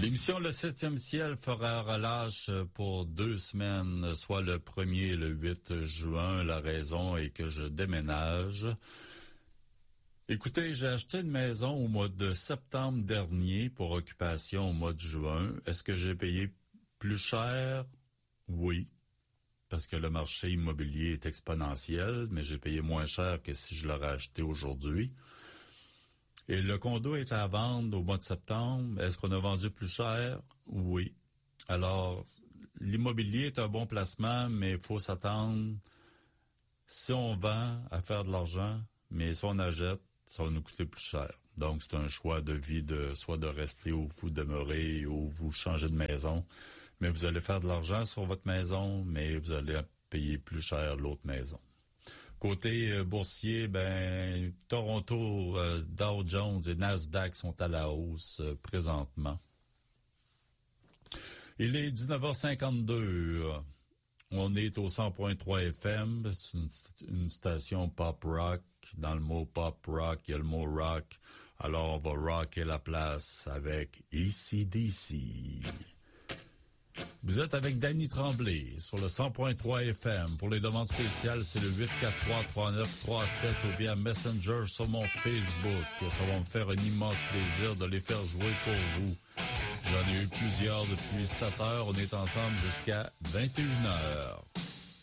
L'émission Le 7e ciel fera relâche pour 2 semaines, soit le 1er et le 8 juin. La raison est que je déménage. Écoutez, j'ai acheté une maison au mois de septembre dernier pour occupation au mois de juin. Est-ce que j'ai payé plus cher? Oui, parce que le marché immobilier est exponentiel, mais j'ai payé moins cher que si je l'aurais acheté aujourd'hui. Et le condo est à vendre au mois de septembre. Est-ce qu'on a vendu plus cher? Oui. Alors, l'immobilier est un bon placement, mais il faut s'attendre, si on vend, à faire de l'argent, mais si on achète, ça va nous coûter plus cher. Donc, c'est un choix de vie soit de rester où vous demeurez ou vous changer de maison. Mais vous allez faire de l'argent sur votre maison, mais vous allez payer plus cher l'autre maison. Côté boursier, Toronto, Dow Jones et Nasdaq sont à la hausse présentement. Il est 19h52. On est au 100.3 FM. C'est une station pop rock. Dans le mot pop rock, il y a le mot rock. Alors, on va rocker la place avec AC/DC. Vous êtes avec Danny Tremblay sur le 100.3 FM. Pour les demandes spéciales, c'est le 843-3937 ou via Messenger sur mon Facebook. Ça va me faire un immense plaisir de les faire jouer pour vous. J'en ai eu plusieurs depuis 7 heures. On est ensemble jusqu'à 21 heures.